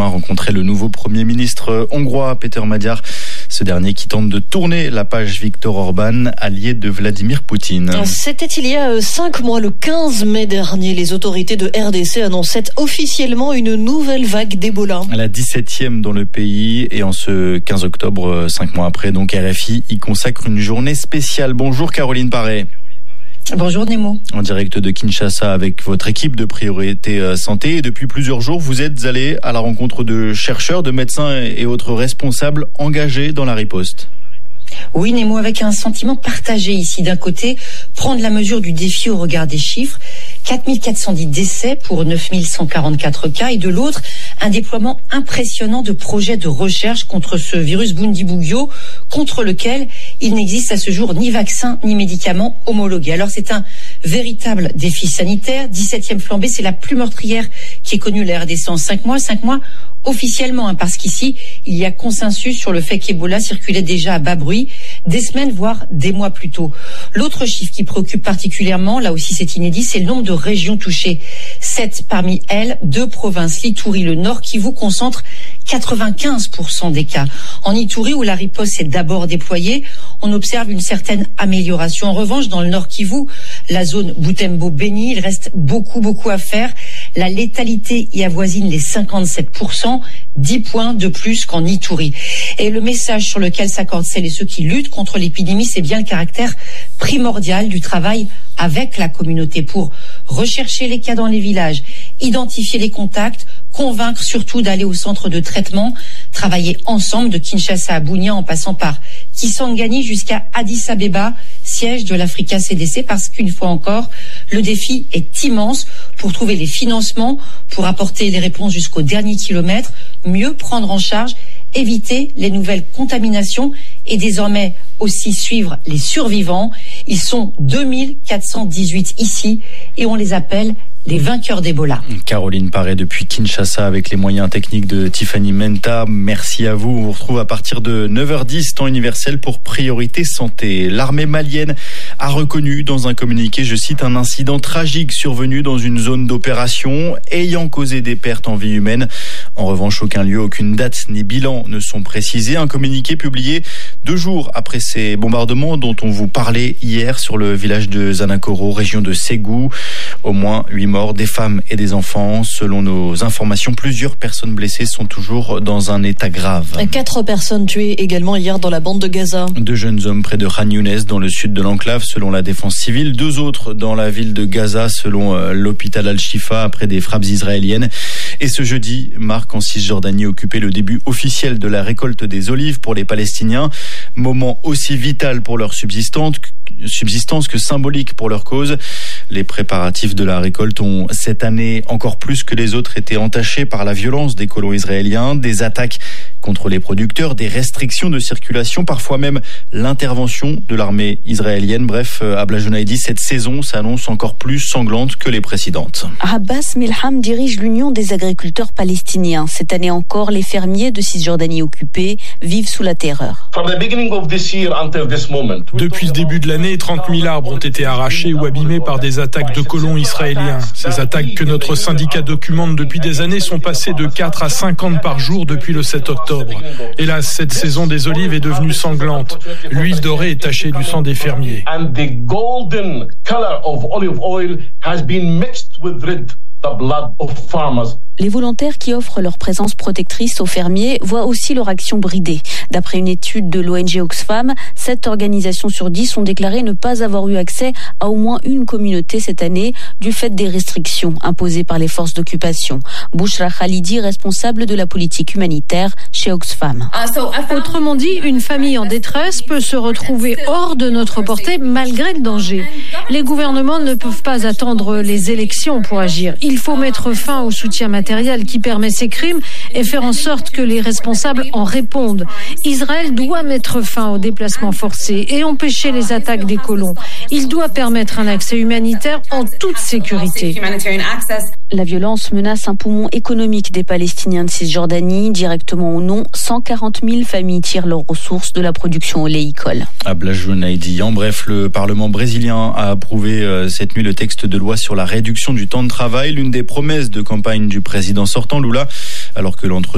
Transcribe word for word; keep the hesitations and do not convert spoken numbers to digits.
rencontré le nouveau Premier ministre hongrois, Péter Magyar. Ce dernier qui tente de tourner la page Viktor Orban, allié de Vladimir Poutine. C'était il y a cinq mois, le quinze mai dernier. Les autorités de R D C annonçaient officiellement une nouvelle vague d'Ebola. La dix-septième dans le pays, et en ce quinze octobre, cinq mois après, donc R F I y consacre une journée spéciale. Bonjour Caroline Paré. Bonjour Nemo. En direct de Kinshasa avec votre équipe de Priorité Santé. Et depuis plusieurs jours, vous êtes allé à la rencontre de chercheurs, de médecins et autres responsables engagés dans la riposte. Oui Nemo, avec un sentiment partagé ici. D'un côté, prendre la mesure du défi au regard des chiffres, quatre mille quatre cent dix décès pour neuf mille cent quarante-quatre cas, et de l'autre, un déploiement impressionnant de projets de recherche contre ce virus Bundibugyo, contre lequel il n'existe à ce jour ni vaccin ni médicaments homologués. Alors c'est un véritable défi sanitaire. dix-septième flambée, c'est la plus meurtrière qui ait connue la R D C en cinq mois. cinq mois officiellement, hein, parce qu'ici, il y a consensus sur le fait qu'Ebola circulait déjà à bas bruit, des semaines, voire des mois plus tôt. L'autre chiffre qui préoccupe particulièrement, là aussi c'est inédit, c'est le nombre de régions touchées. Sept parmi elles, deux provinces, l'Ituri, le Nord Kivu, concentrent quatre-vingt-quinze pour cent des cas. En Ituri, où la riposte s'est d'abord déployée, on observe une certaine amélioration. En revanche, dans le Nord Kivu, la zone Butembo-Beni, il reste beaucoup, beaucoup à faire. La létalité y avoisine les cinquante-sept pour cent, dix points de plus qu'en Ituri. Et le message sur lequel s'accordent celles et ceux qui luttent contre l'épidémie, c'est bien le caractère primordial du travail avec la communauté pour rechercher les cas dans les villages, identifier les contacts, convaincre surtout d'aller au centre de traitement, travailler ensemble de Kinshasa à Bunia en passant par Kisangani jusqu'à Addis Abeba, siège de l'Africa C D C, parce qu'une fois encore, le défi est immense pour trouver les financements, pour apporter les réponses jusqu'au dernier kilomètre, mieux prendre en charge, éviter les nouvelles contaminations et désormais aussi suivre les survivants. Ils sont deux mille quatre cent dix-huit ici et on les appelle les vainqueurs d'Ebola. Caroline Paré depuis Kinshasa avec les moyens techniques de Tiffany Menta. Merci à vous. On vous retrouve à partir de neuf heures dix, temps universel pour Priorité Santé. L'armée malienne a reconnu dans un communiqué, je cite, un incident tragique survenu dans une zone d'opération ayant causé des pertes en vie humaine. En revanche, aucun lieu, aucune date ni bilan ne sont précisés. Un communiqué publié deux jours après ces bombardements dont on vous parlait hier sur le village de Zanakoro, région de Ségou. Au moins huit morts, des femmes et des enfants. Selon nos informations, plusieurs personnes blessées sont toujours dans un état grave. Quatre personnes tuées également hier dans la bande de Gaza. Deux jeunes hommes près de Khan Younes dans le sud de l'enclave selon la défense civile. Deux autres dans la ville de Gaza selon l'hôpital Al-Shifa après des frappes israéliennes. Et ce jeudi, marque en Cisjordanie occupé le début officiel de la récolte des olives pour les Palestiniens. Moment aussi vital pour leur subsistance, subsistance que symbolique pour leur cause. Les préparatifs de la récolte ont cette année encore plus que les autres été entachés par la violence des colons israéliens, des attaques contre les producteurs, des restrictions de circulation, parfois même l'intervention de l'armée israélienne. Bref, Abla Jounaidi, cette saison s'annonce encore plus sanglante que les précédentes. Abbas Milham dirige l'Union des agriculteurs palestiniens. Cette année encore, les fermiers de Cisjordanie occupée vivent sous la terreur. Depuis le début de l'année, trente mille arbres ont été arrachés ou abîmés par des attaques de colons israéliens. Ces attaques que notre syndicat documente depuis des années sont passées de quatre à cinquante par jour depuis le sept octobre. Hélas, cette saison des olives est devenue sanglante. L'huile dorée est tachée du sang des fermiers. Les volontaires qui offrent leur présence protectrice aux fermiers voient aussi leur action bridée. D'après une étude de l'O N G Oxfam, sept organisations sur dix ont déclaré ne pas avoir eu accès à au moins une communauté cette année du fait des restrictions imposées par les forces d'occupation. Bouchra Khalidi, responsable de la politique humanitaire chez Oxfam. Autrement dit, une famille en détresse peut se retrouver hors de notre portée malgré le danger. Les gouvernements ne peuvent pas attendre les élections pour agir. Il faut mettre fin au soutien matériel qui permet ces crimes et faire en sorte que les responsables en répondent. Israël doit mettre fin aux déplacements forcés et empêcher les attaques des colons. Il doit permettre un accès humanitaire en toute sécurité. La violence menace un poumon économique des Palestiniens de Cisjordanie. Directement ou non, cent quarante mille familles tirent leurs ressources de la production oléicole. Abla Jounaidi. En bref, le Parlement brésilien a approuvé euh, cette nuit le texte de loi sur la réduction du temps de travail, l'une des promesses de campagne du président sortant Lula, alors que l'entre